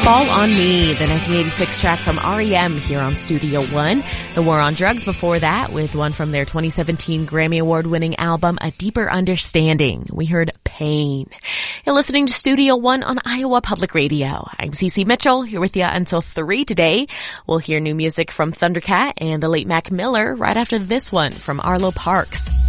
Fall on Me, the 1986 track from R.E.M. here on Studio One. The War on Drugs before that with one from their 2017 Grammy Award-winning album, A Deeper Understanding. We heard Pain. You're listening to Studio One on Iowa Public Radio. I'm Cece Mitchell, here with you until 3 today. We'll hear new music from Thundercat and the late Mac Miller right after this one from Arlo Parks.